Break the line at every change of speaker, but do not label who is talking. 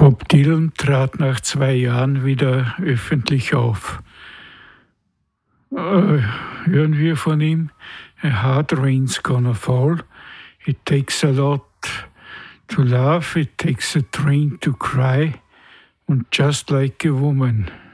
Bob Dylan trat nach 2 Jahren wieder öffentlich auf. Hören wir von ihm: A hard rain's gonna fall. It takes a lot to laugh. It takes a train to cry. Und Just Like a Woman.